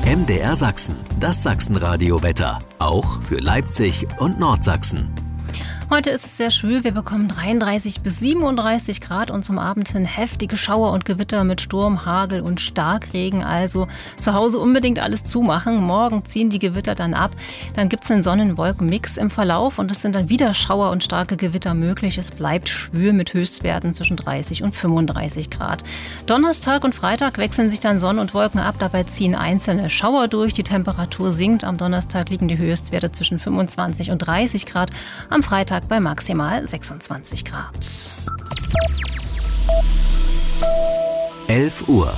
MDR Sachsen, das Sachsenradio-Wetter. Auch für Leipzig und Nordsachsen. Heute ist es sehr schwül. Wir bekommen 33 bis 37 Grad und zum Abend hin heftige Schauer und Gewitter mit Sturm, Hagel und Starkregen. Also zu Hause unbedingt alles zumachen. Morgen ziehen die Gewitter dann ab. Dann gibt es einen Sonnen-Wolken-Mix im Verlauf und es sind dann wieder Schauer und starke Gewitter möglich. Es bleibt schwül mit Höchstwerten zwischen 30 und 35 Grad. Donnerstag und Freitag wechseln sich dann Sonne und Wolken ab. Dabei ziehen einzelne Schauer durch. Die Temperatur sinkt. Am Donnerstag liegen die Höchstwerte zwischen 25 und 30 Grad. Am Freitag bei maximal 26 Grad. 11 Uhr.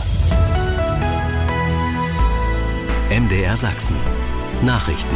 MDR Sachsen. Nachrichten.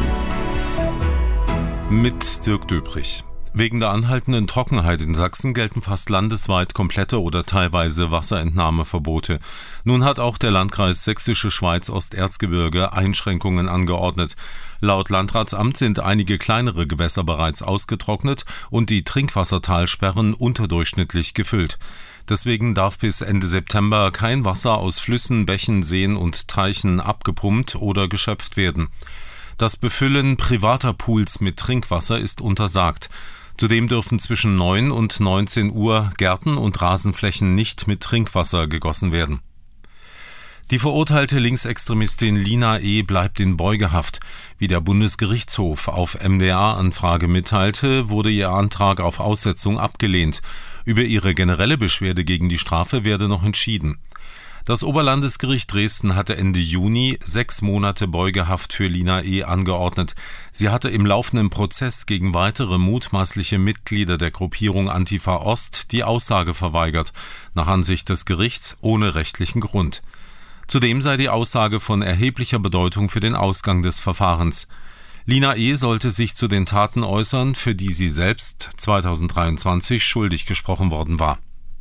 Mit Dirk Döbrich. Wegen der anhaltenden Trockenheit in Sachsen gelten fast landesweit komplette oder teilweise Wasserentnahmeverbote. Nun hat auch der Landkreis Sächsische Schweiz-Osterzgebirge Einschränkungen angeordnet. Laut Landratsamt sind einige kleinere Gewässer bereits ausgetrocknet und die Trinkwassertalsperren unterdurchschnittlich gefüllt. Deswegen darf bis Ende September kein Wasser aus Flüssen, Bächen, Seen und Teichen abgepumpt oder geschöpft werden. Das Befüllen privater Pools mit Trinkwasser ist untersagt. Zudem dürfen zwischen 9 und 19 Uhr Gärten und Rasenflächen nicht mit Trinkwasser gegossen werden. Die verurteilte Linksextremistin Lina E. bleibt in Beugehaft. Wie der Bundesgerichtshof auf MdA-Anfrage mitteilte, wurde ihr Antrag auf Aussetzung abgelehnt. Über ihre generelle Beschwerde gegen die Strafe werde noch entschieden. Das Oberlandesgericht Dresden hatte Ende Juni 6 Monate Beugehaft für Lina E. angeordnet. Sie hatte im laufenden Prozess gegen weitere mutmaßliche Mitglieder der Gruppierung Antifa Ost die Aussage verweigert, nach Ansicht des Gerichts ohne rechtlichen Grund. Zudem sei die Aussage von erheblicher Bedeutung für den Ausgang des Verfahrens. Lina E. sollte sich zu den Taten äußern, für die sie selbst 2023 schuldig gesprochen worden war.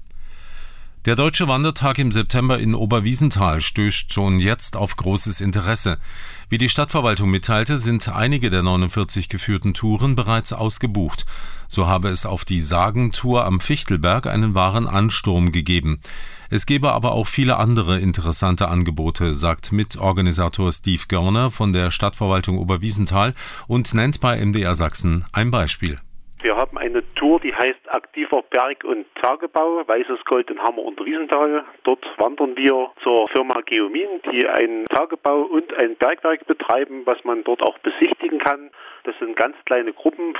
Der Deutsche Wandertag im September in Oberwiesenthal stößt schon jetzt auf großes Interesse. Wie die Stadtverwaltung mitteilte, sind einige der 49 geführten Touren bereits ausgebucht. So habe es auf die Sagentour am Fichtelberg einen wahren Ansturm gegeben. Es gebe aber auch viele andere interessante Angebote, sagt Mitorganisator Steve Görner von der Stadtverwaltung Oberwiesenthal und nennt bei MDR Sachsen ein Beispiel. Wir haben eine Tour, die heißt Aktiver Berg- und Tagebau, Weißes Gold in Hammer und Wiesenthal. Dort wandern wir zur Firma Geomin, die einen Tagebau und ein Bergwerk betreiben, was man dort auch besichtigen kann. Das sind ganz kleine Gruppen